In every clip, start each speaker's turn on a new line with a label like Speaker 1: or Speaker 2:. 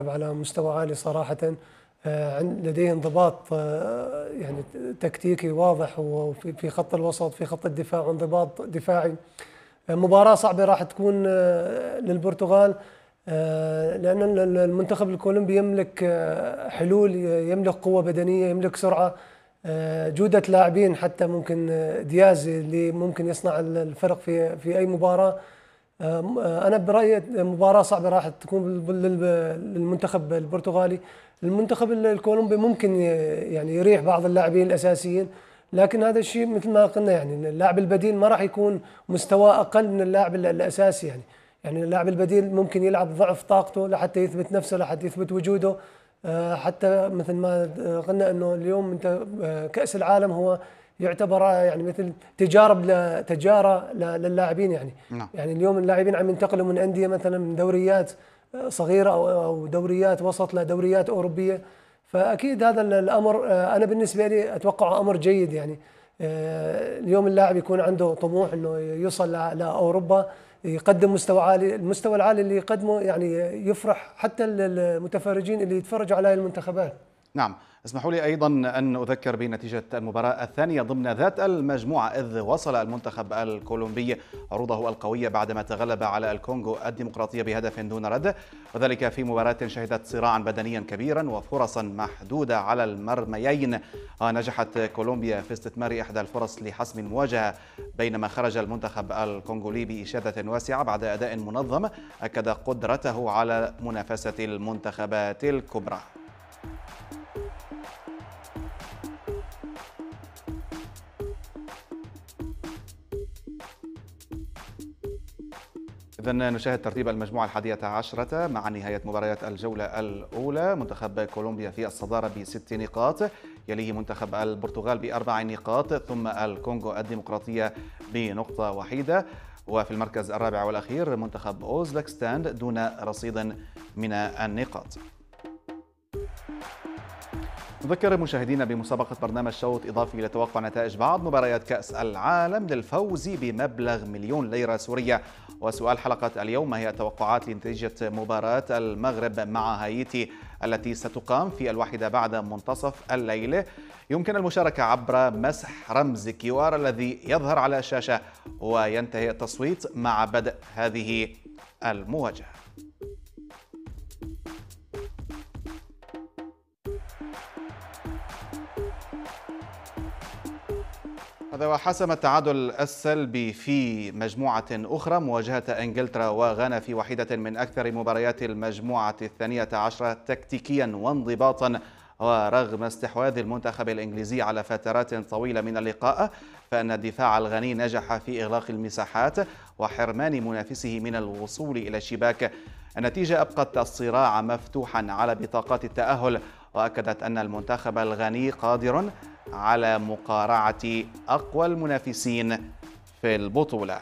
Speaker 1: على مستوى عالي صراحة. لديه انضباط يعني تكتيكي واضح، وفي خط الوسط، في خط الدفاع، وانضباط دفاعي. مباراة صعبة راح تكون للبرتغال، لأن المنتخب الكولومبي يملك حلول، يملك قوة بدنية، يملك سرعة، جودة لاعبين، حتى ممكن دياز اللي ممكن يصنع الفرق في أي مباراة. أنا برأيي مباراة صعبة راح تكون للمنتخب البرتغالي. المنتخب الكولومبي ممكن يعني يريح بعض اللاعبين الأساسيين، لكن هذا الشيء مثل ما قلنا، يعني اللاعب البديل ما راح يكون مستواه أقل من اللاعب الأساسي. يعني اللاعب البديل ممكن يلعب ضعف طاقته لحتى يثبت نفسه، لحتى يثبت وجوده. حتى مثل ما قلنا انه اليوم انت كأس العالم هو يعتبر يعني مثل تجارة للاعبين. يعني
Speaker 2: نعم.
Speaker 1: يعني اليوم اللاعبين عم ينتقلوا من أندية، مثلا من دوريات صغيرة أو دوريات وسط لدوريات أوروبية. فأكيد هذا الأمر أنا بالنسبة لي أتوقع أمر جيد. يعني اليوم اللاعب يكون عنده طموح أنه يوصل لأوروبا، يقدم مستوى عالي. المستوى العالي اللي يقدمه يعني يفرح حتى المتفرجين اللي يتفرجوا على المنتخبات.
Speaker 2: نعم، اسمحوا لي أيضا أن أذكر بنتيجة المباراة الثانية ضمن ذات المجموعة، إذ وصل المنتخب الكولومبي عروضه القوية بعدما تغلب على الكونغو الديمقراطية بهدف دون رد، وذلك في مباراة شهدت صراعا بدنيا كبيرا وفرصا محدودة على المرميين. نجحت كولومبيا في استثمار إحدى الفرص لحسم المواجهة، بينما خرج المنتخب الكونغولي بإشادة واسعة بعد أداء منظم أكد قدرته على منافسة المنتخبات الكبرى. إذن نشاهد ترتيب المجموعة 11 مع نهاية مباريات الجولة الأولى. منتخب كولومبيا في الصدارة ب6 نقاط، يليه منتخب البرتغال ب4 نقاط، ثم الكونغو الديمقراطية بنقطة وحيدة، وفي المركز الرابع والأخير منتخب أوزبكستان دون رصيد من النقاط. نذكر مشاهدينا بمسابقة برنامج شوط إضافي لتوقع نتائج بعض مباريات كأس العالم للفوز بمبلغ 1,000,000 ليرة سورية. وسؤال حلقة اليوم: ما هي التوقعات لنتيجة مباراة المغرب مع هايتي التي ستقام في 1 بعد منتصف الليل؟ يمكن المشاركة عبر مسح رمز QR الذي يظهر على الشاشة، وينتهي التصويت مع بدء هذه المواجهة. هذا وحسم التعادل السلبي في مجموعة أخرى مواجهة إنجلترا وغانا في واحدة من أكثر مباريات المجموعة 12 تكتيكيا وانضباطا. ورغم استحواذ المنتخب الإنجليزي على فترات طويلة من اللقاء، فإن الدفاع الغني نجح في إغلاق المساحات وحرمان منافسه من الوصول إلى الشباك. النتيجة أبقت الصراع مفتوحا على بطاقات التأهل، وأكدت أن المنتخب الغني قادر على مقارعة أقوى المنافسين في البطولة.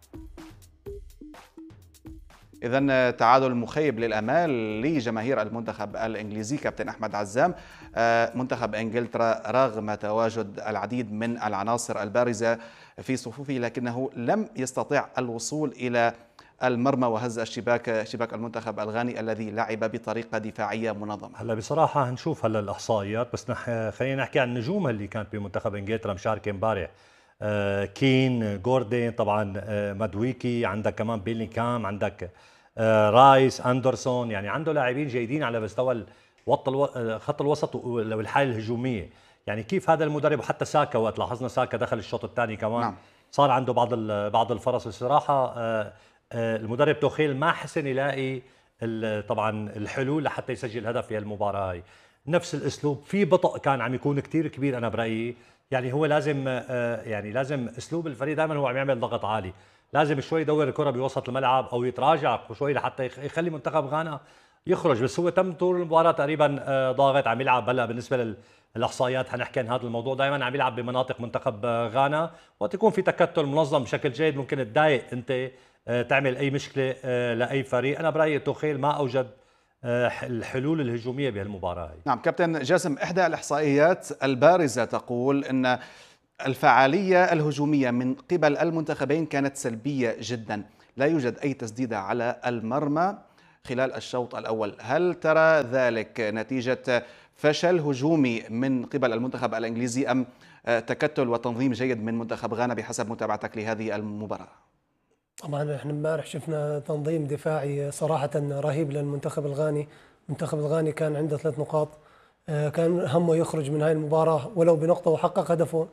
Speaker 2: إذن تعادل مخيب للآمال لجماهير المنتخب الإنجليزي. كابتن أحمد عزام، منتخب إنجلترا رغم تواجد العديد من العناصر البارزة في صفوفه، لكنه لم يستطع الوصول إلى المرمى وهز شباك المنتخب الغاني الذي لعب بطريقة دفاعية منظمة.
Speaker 3: هلا بصراحة هنشوف هلا الإحصائيات، بس خلينا نحكي عن النجوم اللي كانت بمنتخب إنجلترا مشاركة امبارح. كين، جوردين، طبعا مادويكي، عندك كمان بيلينغهام، عندك رايس، أندرسون. يعني عنده لاعبين جيدين على مستوى خط الوسط والحالة الهجومية. يعني كيف هذا المدرب، وحتى ساكا وقت لاحظنا ساكا دخل الشوط الثاني كمان.
Speaker 2: نعم.
Speaker 3: صار عنده بعض الفرص. الصراحة المدرب توخيل ما حسن يلاقي طبعا الحلول لحتى يسجل هدف في المباراة هاي. نفس الاسلوب في بطء كان عم يكون كثير كبير انا برايي. يعني هو لازم اسلوب الفريق دائما هو عم يعمل ضغط عالي، لازم شوي يدور الكره بوسط الملعب او يتراجع شوي لحتى يخلي منتخب غانا يخرج. بس هو تم طول المباراه تقريبا ضاغط، عم يلعب. هلا بالنسبه للاحصائيات حنحكي عن هذا الموضوع، دائما عم يلعب بمناطق منتخب غانا. وقت يكون في تكتل منظم بشكل جيد ممكن تضايق انت تعمل اي مشكله لاي فريق. انا برايي توخيل ما اوجد الحلول الهجوميه بهالمباراه هي.
Speaker 2: نعم كابتن جاسم، احدى الاحصائيات البارزه تقول ان الفعاليه الهجوميه من قبل المنتخبين كانت سلبيه جدا، لا يوجد اي تسديده على المرمى، خلال الشوط الأول. هل ترى ذلك نتيجة فشل هجومي من قبل المنتخب الإنجليزي أم تكتل وتنظيم جيد من منتخب غانا بحسب متابعتك لهذه المباراة؟
Speaker 1: طبعا احنا امبارح شفنا تنظيم دفاعي صراحة رهيب للمنتخب الغاني. المنتخب الغاني كان عنده 3 نقاط، كان همه يخرج من هاي المباراة ولو بنقطة وحقق هدفه.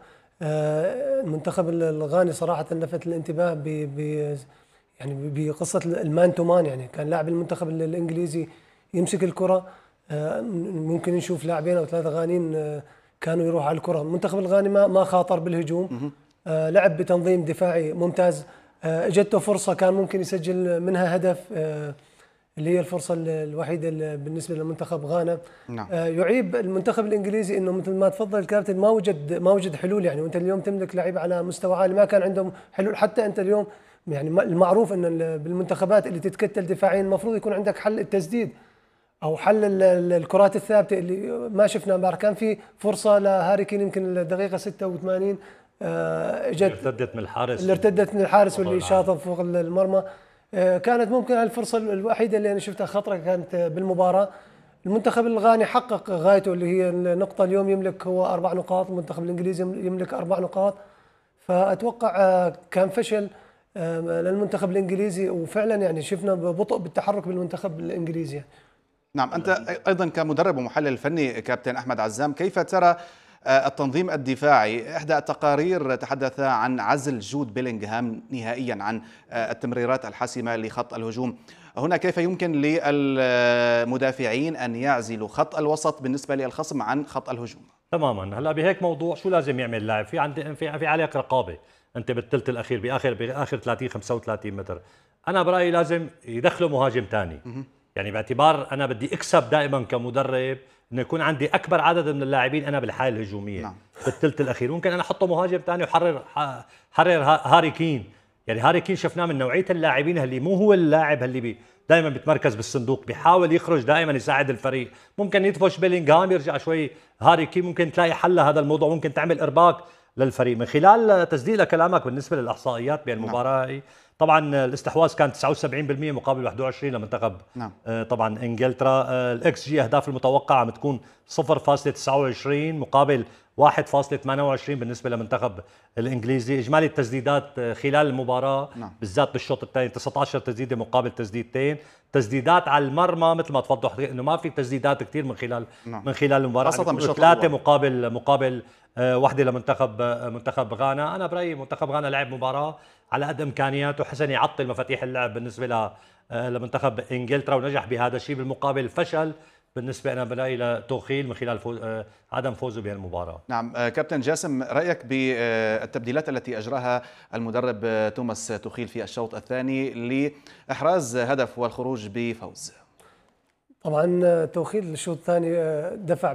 Speaker 1: المنتخب الغاني صراحة لفت الانتباه يعني بقصة المان تو مان، يعني كان لاعب المنتخب الإنجليزي يمسك الكرة، ممكن نشوف لاعبين أو 3 غانيين كانوا يروحوا على الكرة. المنتخب الغاني ما خاطر بالهجوم، لعب بتنظيم دفاعي ممتاز. اجته فرصة كان ممكن يسجل منها هدف، اللي هي الفرصة الوحيدة بالنسبة لمنتخب غانا.
Speaker 2: نعم.
Speaker 1: يعيب المنتخب الإنجليزي إنه مثل ما تفضل الكابتن ما وجد حلول، يعني وأنت اليوم تملك لعيبة على مستوى عالي ما كان عندهم حلول. حتى أنت اليوم يعني المعروف إن بالمنتخبات اللي تتكتل دفاعيا المفروض يكون عندك حل التسديد أو حل الكرات الثابتة اللي ما شفنا امبارح. كان في فرصة لهاري كين يمكن الدقيقة 86 اجت اللي ارتدت من الحارس واللي شاطها فوق المرمى. كانت ممكن الفرصة الوحيدة اللي أنا شفتها خطرة كانت بالمباراة. المنتخب الغاني حقق غايته اللي هي النقطة، اليوم يملك هو 4 نقاط، المنتخب الإنجليزي يملك 4 نقاط. فأتوقع كان فشل للمنتخب الإنجليزي، وفعلا يعني شفنا ببطء بالتحرك بالمنتخب الإنجليزي.
Speaker 2: نعم، أنت أيضا كمدرب ومحلل فني كابتن أحمد عزام، كيف ترى التنظيم الدفاعي؟ إحدى التقارير تحدث عن عزل جود بيلينغهام نهائيا عن التمريرات الحاسمة لخط الهجوم. هنا كيف يمكن للمدافعين أن يعزلوا خط الوسط بالنسبة للخصم عن خط الهجوم؟
Speaker 3: تماما. هلا بهيك موضوع شو لازم يعمل اللاعب؟ في عليك رقابة أنت بالثلث الأخير بآخر 30 35 متر. أنا برأيي لازم يدخلوا مهاجم ثاني، يعني باعتبار أنا بدي أكسب دائما كمدرب انه يكون عندي اكبر عدد من اللاعبين انا بالحاله الهجوميه. نعم. بالثلث الاخير ممكن انا احطه مهاجم ثاني وحرر هاري كين. يعني هاري كين شفناه من نوعيه اللاعبين اللي مو هو اللاعب اللي دائما بيتمركز بالصندوق، بيحاول يخرج دائما يساعد الفريق. ممكن يدفش بيلينغهام يرجع شوي هاري كين، ممكن تلاقي حل هذا الموضوع، ممكن تعمل ارباك للفريق. من خلال تسديد لكلامك بالنسبه للاحصائيات بالمباراه هي، طبعا الاستحواذ كان 79% مقابل 21 لمنتخب طبعا انجلترا. الاكس جي اهداف المتوقعه عم تكون 0.29 مقابل 1.28 بالنسبه لمنتخب الانجليزي. اجمالي التسديدات خلال المباراه بالذات بالشوط الثاني 19 تسديده مقابل تسديدتين. تسديدات على المرمى مثل ما تفضلوا انه ما في تسديدات كثير من خلال المباراه، خاصه بالشوط 3 مقابل وحده منتخب غانا. انا برايي منتخب غانا لعب مباراه على قد امكانياته، حسن يعطل مفاتيح اللعب بالنسبه لمنتخب انجلترا ونجح بهذا الشيء. بالمقابل فشل بالنسبه انا برايي لتوخيل من خلال عدم فوزه بهالمباراه.
Speaker 2: نعم كابتن جاسم، رايك بالتبديلات التي اجراها المدرب توماس توخيل في الشوط الثاني لاحراز هدف والخروج بفوز؟
Speaker 1: طبعا توخيل الشوط الثاني دفع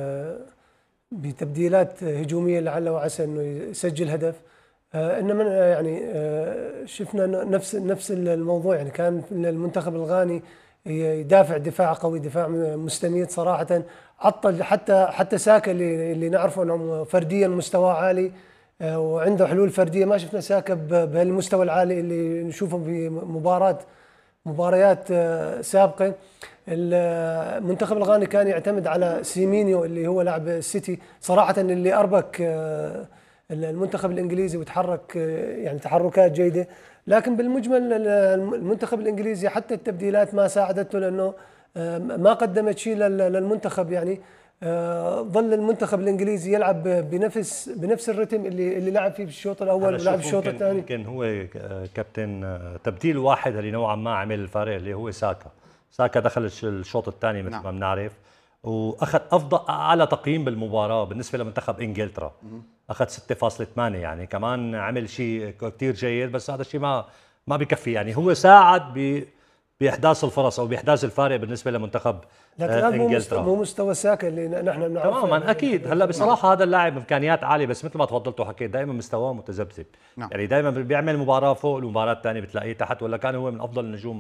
Speaker 1: بتبديلات هجوميه لعل وعسى انه يسجل هدف. انما يعني شفنا نفس الموضوع، يعني كان المنتخب الغاني يدافع دفاع قوي، دفاع مستميت صراحه. عطل حتى ساكا اللي نعرفه انه فرديا مستواه عالي وعنده حلول فرديه، ما شفنا ساكا بهالمستوى العالي اللي نشوفه في مباريات سابقه. المنتخب الغاني كان يعتمد على سيمينيو اللي هو لاعب السيتي صراحه، اللي اربك المنتخب الانجليزي وتحرك يعني تحركات جيده. لكن بالمجمل المنتخب الانجليزي حتى التبديلات ما ساعدته، لانه ما قدمت شيء للمنتخب. يعني ظل المنتخب الانجليزي يلعب بنفس الرتم اللي لعب فيه في الشوط الاول ولعب في الشوط الثاني.
Speaker 3: يمكن هو كابتن تبديل واحد اللي نوعا ما عمل الفارق اللي هو ساكا دخل الشوط الثاني مثل ما بنعرف، واخذ افضل اعلى تقييم بالمباراه بالنسبه لمنتخب انجلترا، اخذ 6.8. يعني كمان عمل شيء كثير جيد، بس هذا الشيء ما بكفي. يعني هو ساعد باحداث الفرص او باحداث الفارق بالنسبه لمنتخب انجلترا.
Speaker 1: مو مستوى ساكا اللي نحن بنعرفه
Speaker 3: تماما. اكيد هلا بصراحه هذا اللاعب امكانيات عاليه، بس مثل ما تفضلت وحكيت دائما مستواه متذبذب. يعني دائما بيعمل مباراه فوق، المباراه الثانيه بتلاقيه تحت، ولا كان هو من افضل النجوم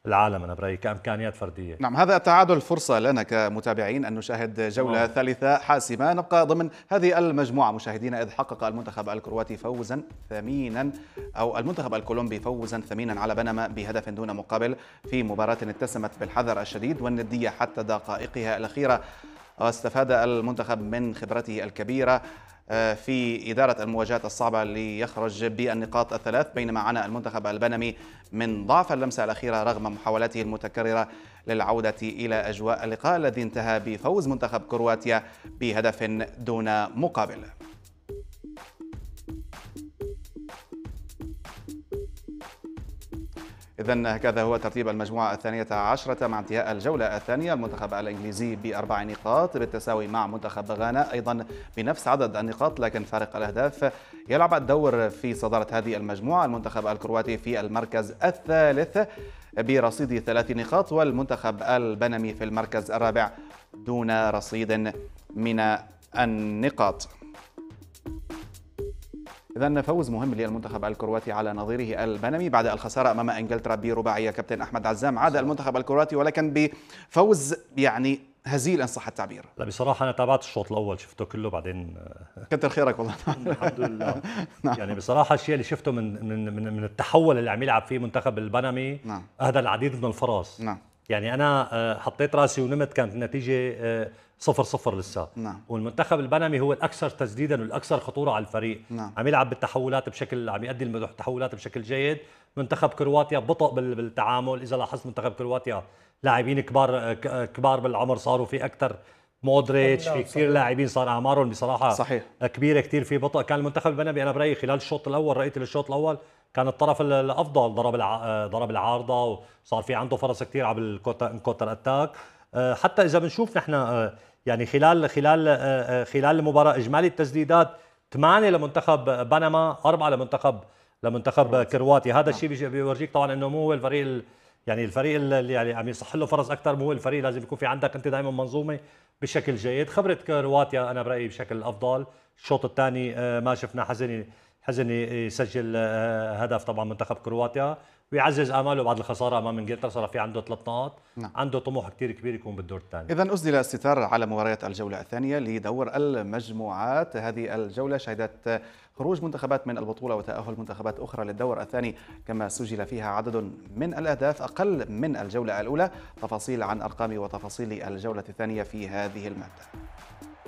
Speaker 3: العالم انا برايي كامكانيات فرديه.
Speaker 2: نعم، هذا التعادل فرصة لنا كمتابعين أن نشاهد جولة ثالثة حاسمة. نبقى ضمن هذه المجموعة مشاهدينا، إذ حقق المنتخب الكرواتي فوزا ثمينا، أو المنتخب الكولومبي فوزا ثمينا على بنما بهدف دون مقابل في مباراة اتسمت بالحذر الشديد والندية حتى دقائقها الأخيرة. واستفاد المنتخب من خبرته الكبيرة في إدارة المواجهات الصعبة ليخرج بالنقاط الثلاث، بينما عانى المنتخب البنمي من ضعف اللمسة الأخيرة رغم محاولاته المتكررة للعودة إلى أجواء اللقاء الذي انتهى بفوز منتخب كرواتيا بهدف دون مقابل. إذن هكذا هو ترتيب المجموعة الثانية عشرة مع انتهاء الجولة الثانية. المنتخب الإنجليزي ب4 نقاط بالتساوي مع منتخب غانا أيضا بنفس عدد النقاط لكن فارق الأهداف. يلعب الدور في صدارة هذه المجموعة المنتخب الكرواتي في المركز الثالث برصيد 3 نقاط، والمنتخب البنمي في المركز الرابع دون رصيد من النقاط. إذن فوز مهم للمنتخب الكرواتي على نظيره البنمي بعد الخسارة أمام إنجلترا برباعية. كابتن أحمد عزام، عاد المنتخب الكرواتي ولكن بفوز يعني هزيل إن صح التعبير.
Speaker 3: لا بصراحة أنا تابعت الشوط الأول شفته كله، بعدين
Speaker 2: كتر خيرك والله.
Speaker 3: الحمد لله. يعني بصراحة الشيء اللي شفته من التحول اللي عم يلعب فيه منتخب البنمي أهدى العديد من الفرص. يعني أنا حطيت راسي ونمت، كانت النتيجة 0-0 لسه. والمنتخب البنمي هو الأكثر تسديدا والأكثر خطورة على الفريق. عم يلعب بالتحولات بشكل، عم يؤدي التحولات بشكل جيد. منتخب كرواتيا بطء بالتعامل. إذا لاحظت منتخب كرواتيا لاعبين كبار بالعمر صاروا في أكثر، مودريتش، في كثير لاعبين صار أعمارهم بصراحة صحيح كبيرة كثير، في بطء. كان المنتخب البنمي أنا برأيي خلال الشوط الأول، رأيت الشوط الأول كان الطرف الأفضل، ضرب العارضة وصار في عنده فرص كثير على الكوتر أتاك. حتى إذا بنشوف نحن يعني خلال المباراة إجمالي التسديدات 8 لمنتخب بنما، 4 لمنتخب كرواتيا. هذا الشيء بيورجيك طبعا انه مو هو الفريق يعني الفريق اللي يعني عم يصح له فرص اكثر، مو هو الفريق. لازم يكون في عندك انت دائما منظومه بشكل جيد. خبره كرواتيا انا برايي بشكل افضل. الشوط الثاني ما شفنا حزني يسجل هدف طبعا منتخب كرواتيا ويعزز اماله بعد الخساره امام انجلترا. صار في عنده 3 نقاط. عنده طموح كثير كبير يكون بالدور الثاني.
Speaker 2: اذا اسدل الستار على مباريات الجوله الثانيه لدور المجموعات. هذه الجوله شهدت خروج منتخبات من البطوله وتاهل منتخبات اخرى للدور الثاني، كما سجل فيها عدد من الاهداف اقل من الجوله الاولى. تفاصيل عن ارقام وتفاصيل الجوله الثانيه في هذه الماده.